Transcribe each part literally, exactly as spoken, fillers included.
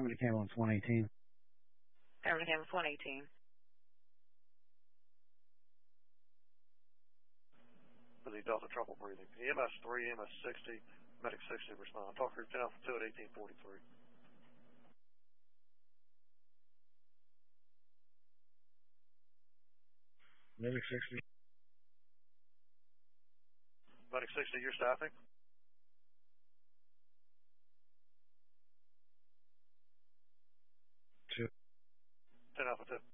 Paramedic Ambulance one eighteen. Paramedic Ambulance one eighteen. For the Delta trouble breathing. E M S three, E M S sixty, Medic sixty respond. Talk group ten Alpha two at eighteen forty-three. Medic sixty. Medic sixty, you're staffing? Two. ten Alpha two.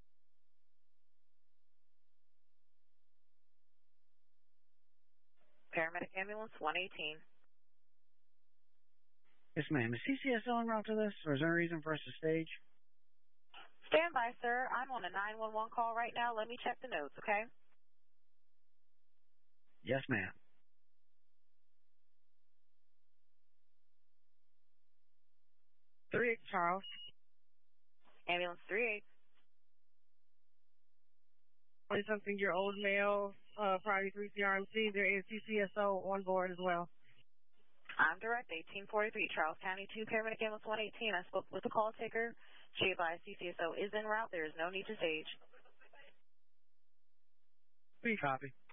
Paramedic Ambulance one eighteen. Yes, ma'am. Is C C S O en route to this, or is there a reason for us to stage? Stand by, sir. I'm on a nine one one call right now. Let me check the notes, okay? Yes, ma'am. three eight, Charles. Ambulance three eight. Only something your old male, uh, Priority three C R M C. There is C C S O on board as well. I'm direct, eighteen forty-three, Charles County two, Paramedic Ambulance one eighteen. I spoke with the call taker. She advised C C S O is en route. There is no need to stage. Three copy.